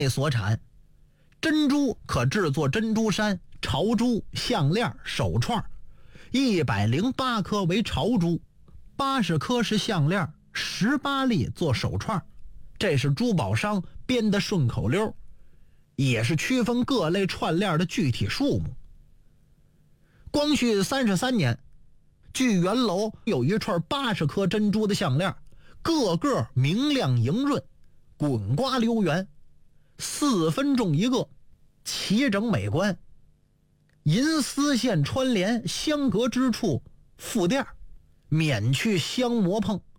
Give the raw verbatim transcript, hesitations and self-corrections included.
所产。珍珠可制作珍珠衫、朝珠、项链、手串，一百零八颗为朝珠，八十颗是项链，十八粒做手串。这是珠宝商编的顺口溜，也是区分各类串链的具体数目。光绪三十三年，聚源楼有一串八十颗珍珠的项链，个个明亮莹润，滚刮流圆，四分重一个，齐整美观。银丝线穿连，相隔之处附垫，免去镶磨碰，